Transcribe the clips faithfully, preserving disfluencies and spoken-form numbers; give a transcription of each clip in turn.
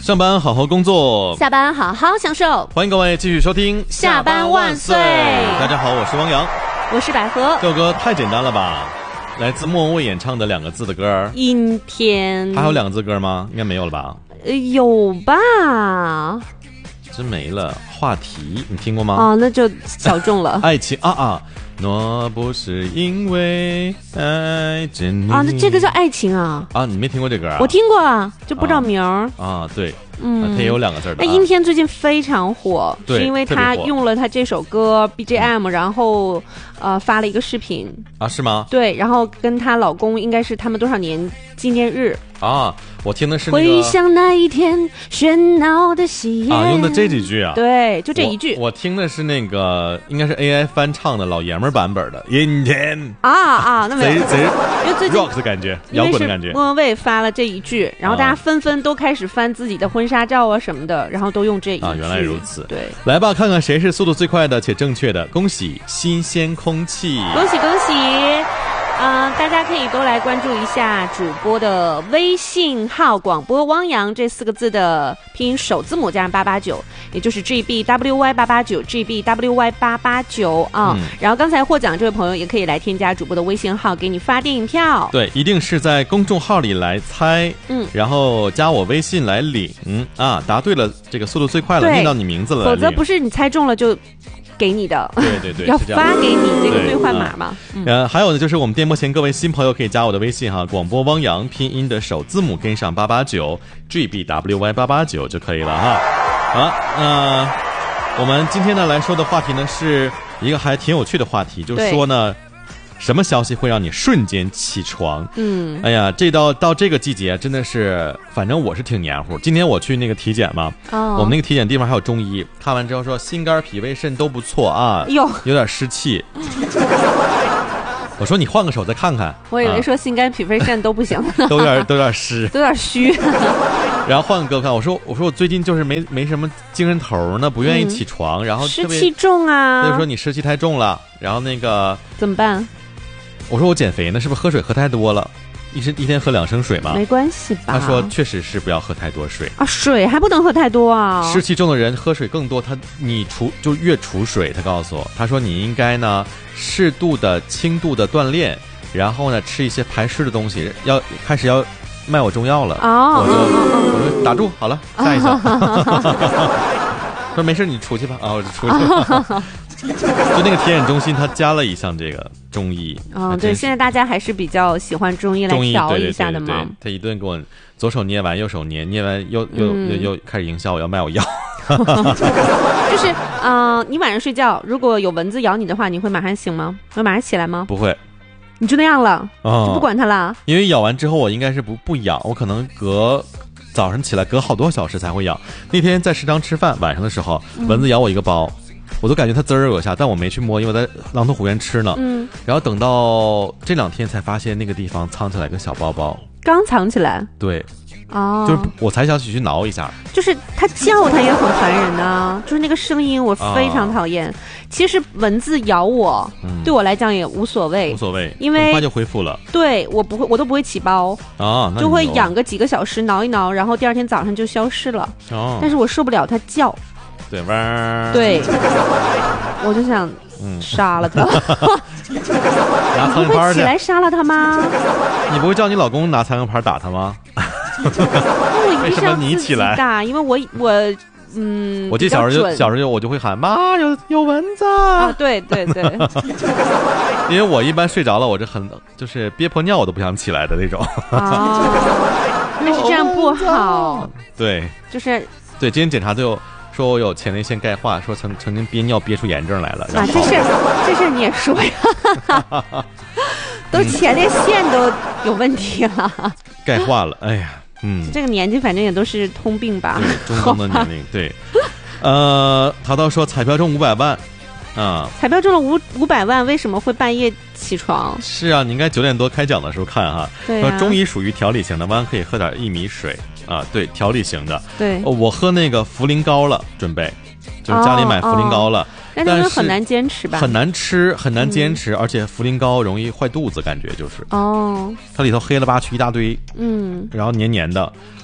上班好好工作， 下班好好享受。 欢迎各位继续收听下班万岁。 大家好，我是汪洋， 我是百合。 这首歌太简单了吧，来自莫文蔚演唱的两个字的歌。 阴天。 还有两个字歌吗？应该没有了吧？ 呃，有吧？ 真没了。话题你听过吗？ 哦，那就小众了。 爱情啊啊，若不是因为爱着你啊，那这个叫爱情啊？ 啊，你没听过这歌啊？ 我听过啊，就不知道名儿啊, 啊。对， 嗯， 它也有两个字的、啊。 那阴天最近非常火， 对， 是因为他用了他这首歌 B G M，、嗯、然后呃发了一个视频啊，是吗？ 对，然后跟她老公应该是他们多少年纪念日啊。我听的是那个回想那一天喧闹的喜宴啊，用的这几句啊， 对，就这一句。 我, 我听的是那个应该是 A I 翻唱的老爷们版本的阴天啊啊，那没有， 贼贼因为最近 rock 的感觉，摇滚的感觉。 莫文蔚发了这一句，然后大家纷纷都开始翻自己的婚纱照啊什么的，然后都用这一句啊，原来如此。 对， 来吧，看看谁是速度最快的且正确的。恭喜新鲜空气， 恭喜恭喜！呃，大家可以都来关注一下主播的微信号，广播汪洋这四个字的拼音首字母加上八八九，也就是 G B W Y 八八九 G B W Y 八八九啊。嗯、然后刚才获奖这位朋友也可以来添加主播的微信号，给你发电影票。 对，一定是在公众号里来猜，嗯，然后加我微信来领啊。答对了，这个速度最快了，念到你名字了， 否则不是你猜中了就。给你的， 对对对， 要发给你这个兑换码嘛。 嗯，呃，还有呢，就是我们电波前各位新朋友可以加我的微信哈，广播汪洋拼音的首字母跟上八八九 G B W Y 八八九就可以了哈。好了，那、呃、我们今天呢来说的话题呢是一个还挺有趣的话题，就是说呢，什么消息会让你瞬间起床？嗯，哎呀，这到到这个季节真的是，反正我是挺黏糊。今天我去那个体检嘛，哦，我们那个体检地方还有中医，看完之后说心肝脾胃肾都不错啊，有有点湿气。我说你换个手再看看， 我以为说心肝脾肺肾都不行， 啊、都有点都有点湿， 都有点虚。 然后换个哥看，我说我说我最近就是没没什么精神头呢，不愿意起床，嗯、然后湿气重啊， 他就说你湿气太重了，然后那个怎么办？ 我说我减肥呢，是不是喝水喝太多了？一天一天喝两升水吗？ 没关系吧？ 他说确实是不要喝太多水啊，水还不能喝太多啊。 湿气重的人喝水更多，他你储就越储水。他告诉我，他说你应该呢适度的轻度的锻炼，然后呢吃一些排湿的东西，要开始要卖我中药了。哦，我就我说打住，好了，下一项。说没事，你出去吧。啊，我就出去了。就那个体检中心，他加了一项这个中医。 嗯，对，现在大家还是比较喜欢中医来调一下的嘛。 对对对对，他一顿给我左手捏完，右手捏，捏完又又、嗯、又又开始营销我要卖我药。 就是，嗯、呃，你晚上睡觉如果有蚊子咬你的话，你会马上醒吗？会马上起来吗？ 不会。 你就那样了， 哦、 就不管它了。 因为咬完之后，我应该是不不痒，我可能隔。早上起来隔好多小时才会痒。那天在食堂吃饭，晚上的时候蚊子咬我一个包，嗯、我都感觉它滋儿有下，但我没去摸，因为我在狼吞虎咽吃呢。嗯，然后等到这两天才发现那个地方藏起来个小包包， 刚藏起来。 对， 哦， 就是我才想起去挠一下。 就是它叫，它也很烦人的，就是那个声音我非常讨厌。啊、其实蚊子咬我、嗯，对我来讲也无所谓， 无所谓， 因为很快就恢复了。 对，我不会，我都不会起包啊， 就会养个几个小时，挠一挠，然后第二天早上就消失了。哦，但是我受不了它叫。 对，嗡。对， 我就想嗯杀了它。 拿苍蝇拍起来杀了它吗？ 你不会叫你老公拿苍蝇拍打他吗？为什么你起来打？因为我我嗯， 我记得小时候就小时候我就会喊妈有有蚊子啊！ 对对对， 因为我一般睡着了，我这很就是憋破尿我都不想起来的那种。 哦，但是这样不好。 对， 就是对，今天检查都有说我有前列腺钙化，说曾曾经憋尿憋出炎症来了。 啊，这事这事你也说呀？都前列腺都有问题了， 钙化了，哎呀。嗯， 这个年纪反正也都是通病吧， 对，中东的年龄，对。呃，淘淘说彩票中五百万，啊， 彩票中了五五百万，为什么会半夜起床？ 是啊，你应该九点多开奖的时候看哈。 对、啊。 说中医属于调理型的，晚上可以喝点薏米水啊，对，调理型的。 对、 哦，我喝那个茯苓膏了，准备就是家里买茯苓膏了。哦哦但是很难坚持吧？ 很难吃，很难坚持，嗯、而且茯苓膏容易坏肚子，感觉就是。 哦。 它里头黑了吧去一大堆， 嗯， 然后黏黏的，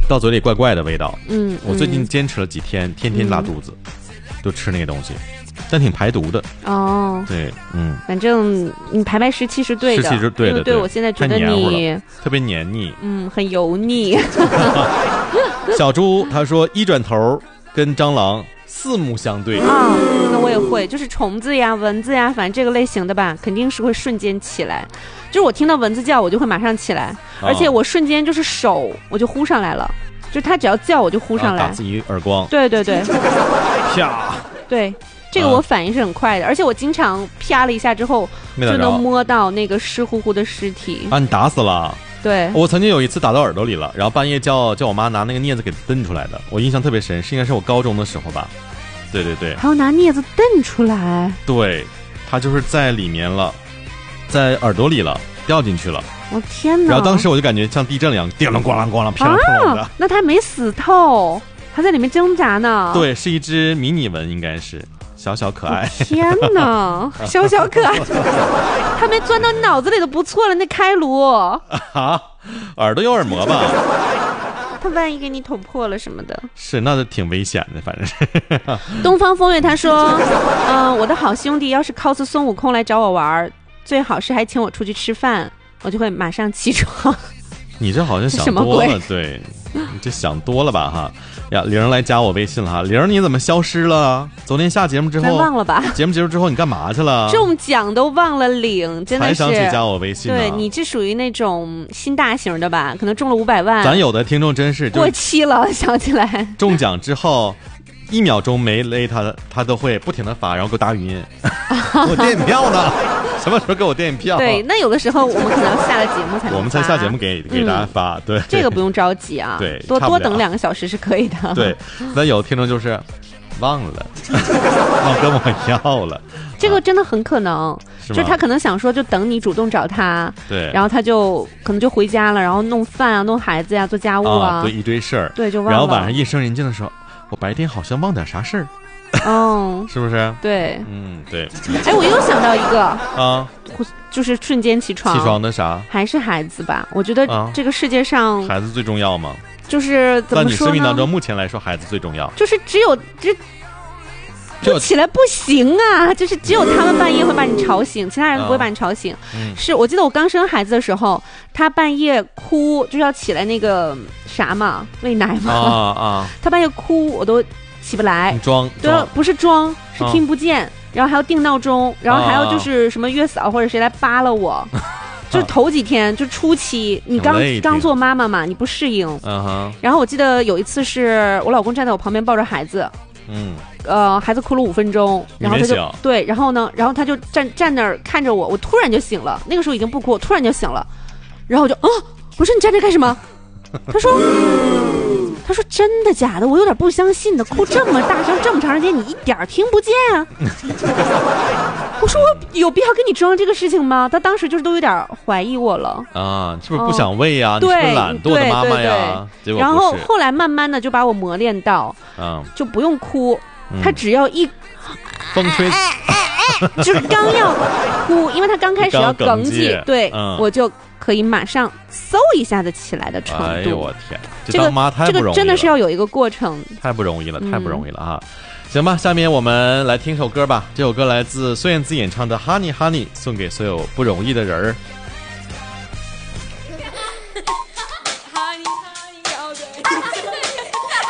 到嘴里怪怪的味道。 嗯， 我最近坚持了几天，天天拉肚子，就吃那个东西，但挺排毒的。 哦， 对，嗯， 反正你排排湿气是对的， 湿气是对的。 对，我现在觉得你特别黏腻， 嗯，很油腻。 小猪他说一转头跟蟑螂四目相对啊，那我也会，就是虫子呀、蚊子呀，反正这个类型的吧，肯定是会瞬间起来。就是我听到蚊子叫，我就会马上起来，而且我瞬间就是手我就呼上来了，就它只要叫我就呼上来， 啊、打自己耳光。 对对对， 啪， 对。这个我反应是很快的，而且我经常啪了一下之后就能摸到那个湿乎乎的尸体。 啊，你打死了？ 对， 我曾经有一次打到耳朵里了，然后半夜叫叫我妈拿那个镊子给蹬出来的，我印象特别深，是应该是我高中的时候吧。对对对， 还要拿镊子蹬出来？ 对，它就是在里面了，在耳朵里了，掉进去了。 我、哦、天哪！ 然后当时我就感觉像地震一样，叮啷咣啷咣啷，噼里啪啦的、啊。 那它没死透，还在里面挣扎呢。 对，是一只迷你蚊，应该是。小小可爱， 天哪，小小可爱，他没钻到你脑子里都不错了。那开颅啊， 耳朵有耳膜吧？ 他万一给你捅破了什么的， 是那就挺危险的，反正是。 东方风月他说，嗯、呃，我的好兄弟要是 cos 孙悟空来找我玩，最好是还请我出去吃饭，我就会马上起床。 你这好像想多了，对，你这想多了吧哈。呀，玲来加我微信了哈，玲你怎么消失了？昨天下节目之后忘了吧？ 节目结束之后你干嘛去了？ 中奖都忘了领，真的是。 才想起加我微信、啊。 对，你这属于那种心大型的吧？可能中了五百万。 咱有的听众真是过期了，想起来。 中奖之后一秒钟没勒他，他都会不停的发，然后给我打语音。我电影票呢？什么时候给我电影票？ 对，那有的时候我们可能要下了节目才能发， 我们才下节目给给大家发。嗯、对， 这个不用着急啊， 对， 多多等两个小时是可以的。 对，那有听众就是忘了，忘跟我要了。 这个真的很可能， 啊、 就是他可能想说，就等你主动找他， 对， 然后他就可能就回家了，然后弄饭啊、弄孩子呀、啊、做家务啊， 啊对一堆事儿， 对，就忘了。 然后晚上夜深人静的时候，我白天好像忘点啥事儿。 嗯， 是不是？ 对， 嗯，对。 哎，我又想到一个啊， 就是瞬间起床， 起床的啥？ 还是孩子吧？我觉得这个世界上、 啊、孩子最重要吗？ 就是怎么说呢？ 在你生命当中，目前来说，孩子最重要。 就是只有这。就起来不行啊！就是只有他们半夜会把你吵醒，其他人不会把你吵醒。 嗯、 是我记得我刚生孩子的时候，他半夜哭，就是要起来那个啥嘛，喂奶嘛。 啊啊！ 他半夜哭，我都起不来。 你装？ 对，不是装，是听不见。啊、然后还要定闹钟，然后还要就是什么月嫂或者谁来扒拉我。就是头几天，就初期，你刚刚做妈妈嘛，你不适应。 嗯哼。 然后我记得有一次是我老公站在我旁边抱着孩子。 嗯， 呃，孩子哭了五分钟，然后他就对，然后呢，然后他就站站那儿看着我，我突然就醒了。那个时候已经不哭，我突然就醒了，然后我就啊，我说你站这干什么？他说，他说真的假的？我有点不相信的，哭这么大声，这么长时间，你一点听不见啊？我说我有必要跟你装这个事情吗？他当时就是都有点怀疑我了啊，是不是不想喂呀、啊？ 嗯、 你是不是懒惰的妈妈呀？ 对对对，然后后来慢慢的就把我磨练到， 嗯， 就不用哭，嗯、他只要一风吹， 就是刚要哭，因为他刚开始要哽咽，对、 嗯， 我就可以马上嗖一下子起来的程度。 哎呦我天， 这个妈太不容易了， 这个真的是要有一个过程， 太不容易了，太不容易了哈。嗯，行吧，下面我们来听首歌吧。这首歌来自孙燕姿演唱的《Honey Honey》，送给所有不容易的人儿。